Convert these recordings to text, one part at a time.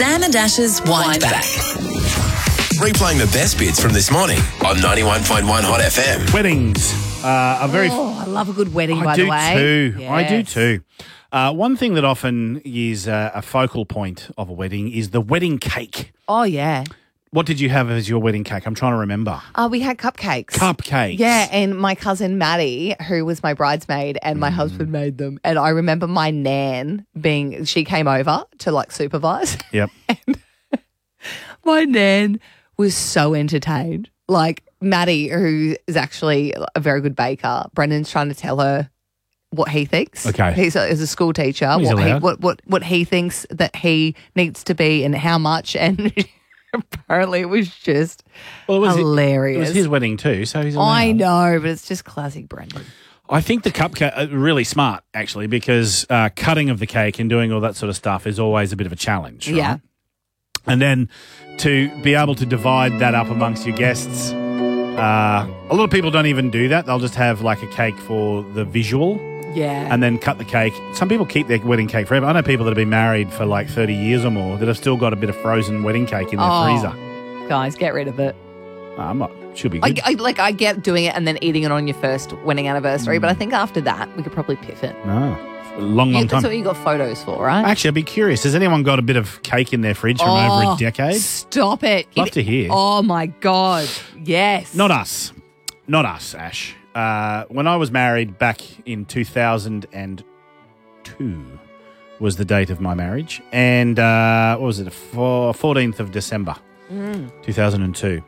Sam and Ash's Wind Back. Replaying the best bits from this morning on 91.1 Hot FM. Weddings are very... I love a good wedding, by I do the way. too. I do Yes. too. One thing that often is a focal point of a wedding is the wedding cake. Oh, yeah. What did you have as your wedding cake? I'm trying to remember. We had cupcakes. Cupcakes. Yeah, and my cousin Maddie, who was my bridesmaid, and my husband made them. And I remember my nan she came over to like supervise. Yep. My nan was so entertained. Like Maddie, who is actually a very good baker, Brendan's trying to tell her what he thinks. Okay. He's a school teacher. He's allowed. What he thinks that he needs to be and how much. And apparently it was just hilarious. It was his wedding too, so he's allowed. I know, but it's just classic Brendan. I think the cupcake really smart, actually, because cutting of the cake and doing all that sort of stuff is always a bit of a challenge. Right? Yeah. And then to be able to divide that up amongst your guests, a lot of people don't even do that. They'll just have like a cake for the visual Yeah. and then cut the cake. Some people keep their wedding cake forever. I know people that have been married for like 30 years or more that have still got a bit of frozen wedding cake in their freezer. Guys, get rid of it. I'm not. Should be good. I get doing it and then eating it on your first wedding anniversary, but I think after that we could probably piff it. No. A long That's time. what you got photos for, right? Actually, I'd be curious. Has anyone got a bit of cake in their fridge from over a decade? Stop it. Love to hear. Oh, my God. Yes. Not us. Not us, Ash. When I was married back in 2002 was the date of my marriage. And what was it? 14th of December, 2002.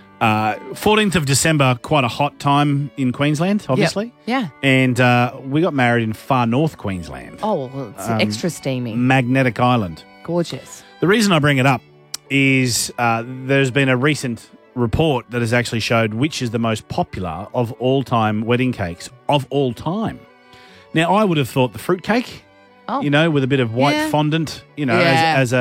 14th of December, quite a hot time in Queensland, obviously. Yeah. And we got married in far north Queensland, Oh, well, it's extra steamy. Magnetic Island. Gorgeous. The reason I bring it up is there's been a recent report that has actually showed which is the most popular of all-time wedding cakes of all time. Now, I would have thought the fruit cake, Oh. with a bit of white Yeah. fondant, Yeah. as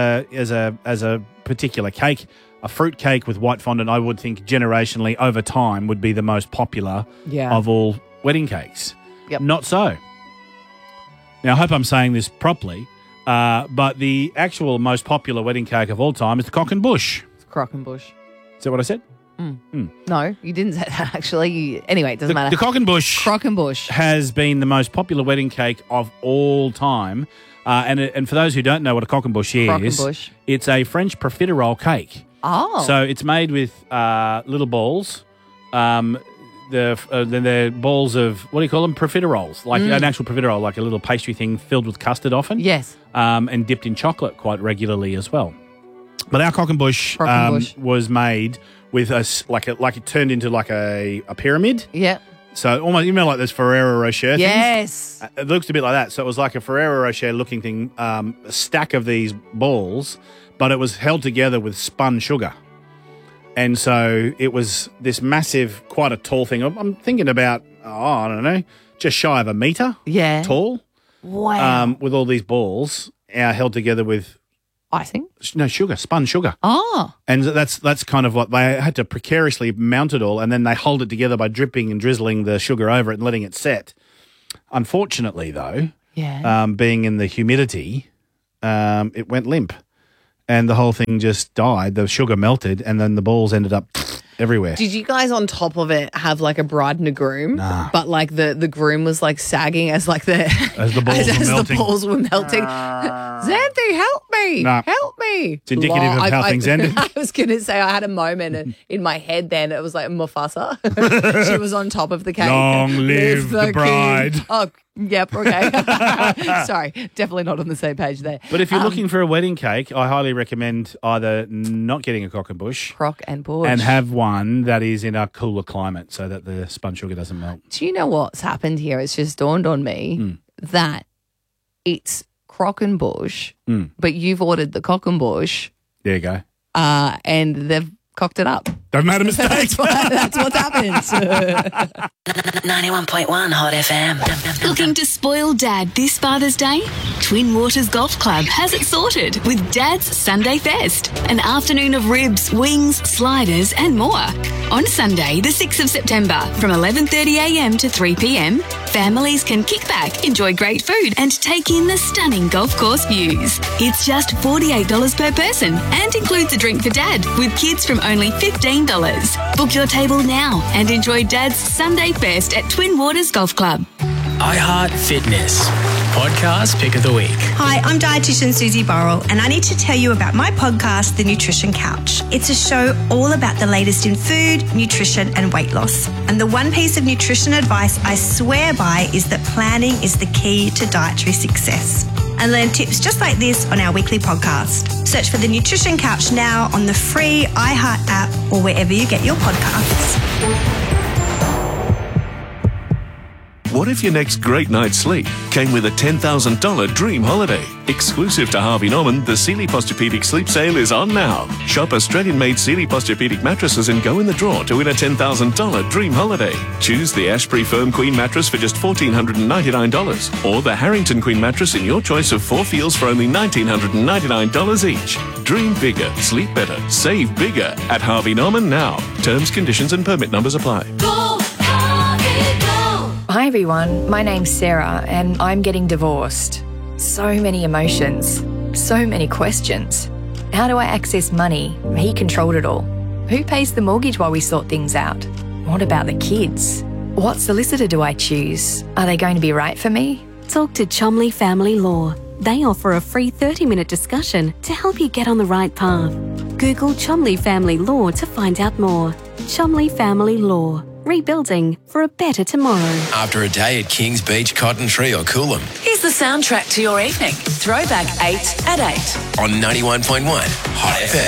a particular cake. A fruit cake with white fondant, I would think generationally over time would be the most popular Yeah. of all wedding cakes. Yep. Not so. Now, I hope I'm saying this properly, but the actual most popular wedding cake of all time is the Cock and Bush. It's Crockenbush. Is that what I said? No, you didn't say that, actually. Anyway, it doesn't matter. The Cock and Bush Crockenbush. has been the most popular wedding cake of all time. And for those who don't know what a Cock and Bush is, Croquembouche. it's a French profiterole cake. Oh. So it's made with little balls. Then they're balls of, what do you call them? Profiteroles, like an actual profiterole, like a little pastry thing filled with custard often. Yes. And dipped in chocolate quite regularly as well. But our Cock and Bush Croquembouche. was made with it turned into like a pyramid. Yeah. So almost, like those Ferrero Rocher things? Yes. It looks a bit like that. So it was like a Ferrero Rocher looking thing, a stack of these balls, but it was held together with spun sugar. And so it was this massive, quite a tall thing. I'm thinking about, I don't know, just shy of a metre Yeah. tall, Wow. with all these balls held together with, Icing. sugar, spun sugar. Oh. And that's kind of what they had to precariously mount it all, and then they hold it together by dripping and drizzling the sugar over it and letting it set. Unfortunately, though, Yeah. being in the humidity, it went limp, and the whole thing just died. The sugar melted, and then the balls ended up everywhere. Did you guys on top of it have like a bride and a groom? Nah. But like the groom was like sagging as like the As the balls were melting. the balls were melting. Xanthi, help me! Nah. Help me! It's indicative of how things ended. I was going to say I had a moment in my head then. It was like Mufasa. She was on top of the cake. Long live the king. bride. Oh, yep, okay. Sorry, definitely not on the same page there. But if you're looking for a wedding cake, I highly recommend either not getting a Cock and Bush Crock and Bush. and have one that is in a cooler climate so that the spun sugar doesn't melt. Do you know what's happened here? It's just dawned on me that it's Crock and Bush, but you've ordered the Cock and Bush, There you go. and they've cocked it up. They've made a mistake. That's what's happened. 91.1 Hot FM. Looking to spoil Dad this Father's Day? Twin Waters Golf Club has it sorted with Dad's Sunday Fest, an afternoon of ribs, wings, sliders and more. On Sunday, the 6th of September, from 11:30am to 3pm, families can kick back, enjoy great food and take in the stunning golf course views. It's just $48 per person and includes a drink for Dad, with kids from only $15. Book your table now and enjoy Dad's Sunday Fest at Twin Waters Golf Club. iHeart Fitness. Podcast Pick of the Week. Hi, I'm dietitian Susie Burrell, and I need to tell you about my podcast, The Nutrition Couch. It's a show all about the latest in food, nutrition and weight loss. And the one piece of nutrition advice I swear by is that planning is the key to dietary success. And learn tips just like this on our weekly podcast. Search for The Nutrition Couch now on the free iHeart app or wherever you get your podcasts. What if your next great night's sleep came with a $10,000 dream holiday? Exclusive to Harvey Norman, the Sealy Posturepedic Sleep Sale is on now. Shop Australian-made Sealy Posturepedic mattresses and go in the draw to win a $10,000 dream holiday. Choose the Ashbury Firm Queen mattress for just $1,499 or the Harrington Queen mattress in your choice of 4 feels for only $1,999 each. Dream bigger, sleep better, save bigger at Harvey Norman now. Terms, conditions and permit numbers apply. Hi everyone, my name's Sarah and I'm getting divorced. So many emotions, so many questions. How do I access money? He controlled it all. Who pays the mortgage while we sort things out? What about the kids? What solicitor do I choose? Are they going to be right for me? Talk to Chomley Family Law. They offer a free 30-minute discussion to help you get on the right path. Google Chomley Family Law to find out more. Chomley Family Law. Rebuilding for a better tomorrow. After a day at Kings Beach, Cotton Tree or Coolum. Here's the soundtrack to your evening. Throwback 8 at 8. On 91.1 Hot FM.